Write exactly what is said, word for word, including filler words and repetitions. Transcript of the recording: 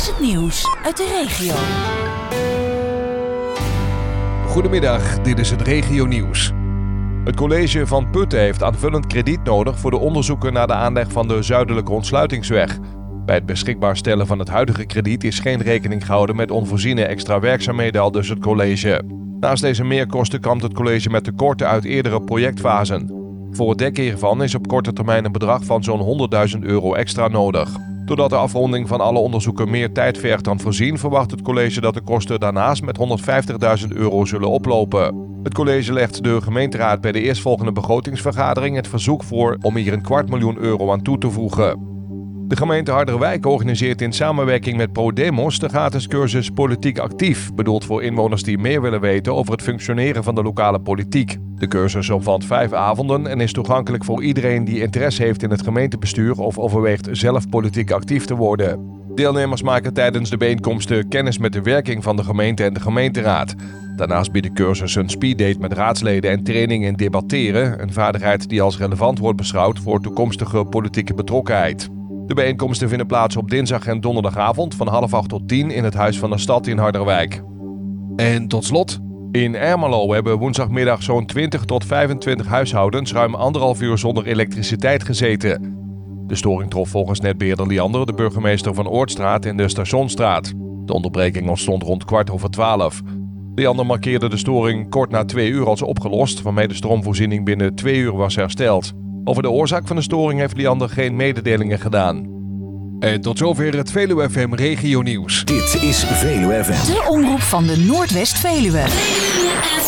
is het nieuws uit de regio. Goedemiddag, dit is het regionieuws. Het college van Putten heeft aanvullend krediet nodig voor de onderzoeken naar de aanleg van de zuidelijke ontsluitingsweg. Bij het beschikbaar stellen van het huidige krediet is geen rekening gehouden met onvoorziene extra werkzaamheden, aldus het college. Naast deze meerkosten kampt het college met tekorten uit eerdere projectfasen. Voor het dekken hiervan is op korte termijn een bedrag van zo'n honderdduizend euro extra nodig. Doordat de afronding van alle onderzoeken meer tijd vergt dan voorzien, verwacht het college dat de kosten daarnaast met honderdvijftigduizend euro zullen oplopen. Het college legt de gemeenteraad bij de eerstvolgende begrotingsvergadering het verzoek voor om hier een kwart miljoen euro aan toe te voegen. De gemeente Harderwijk organiseert in samenwerking met ProDemos de gratis cursus Politiek Actief, bedoeld voor inwoners die meer willen weten over het functioneren van de lokale politiek. De cursus omvat vijf avonden en is toegankelijk voor iedereen die interesse heeft in het gemeentebestuur of overweegt zelf politiek actief te worden. Deelnemers maken tijdens de bijeenkomsten kennis met de werking van de gemeente en de gemeenteraad. Daarnaast biedt de cursus een speeddate met raadsleden en training in debatteren, een vaardigheid die als relevant wordt beschouwd voor toekomstige politieke betrokkenheid. De bijeenkomsten vinden plaats op dinsdag en donderdagavond van half acht tot tien in het Huis van de Stad in Harderwijk. En tot slot, in Ermelo hebben woensdagmiddag zo'n twintig tot vijfentwintig huishoudens ruim anderhalf uur zonder elektriciteit gezeten. De storing trof volgens netbeheerder Liander, de burgemeester van Oortstraat en de Stationsstraat. De onderbreking ontstond rond kwart over twaalf. Liander markeerde de storing kort na twee uur als opgelost, waarmee de stroomvoorziening binnen twee uur was hersteld. Over de oorzaak van de storing heeft Liander geen mededelingen gedaan. En tot zover het Veluwe F M Regio Nieuws. Dit is Veluwe F M. De omroep van de Noordwest-Veluwe.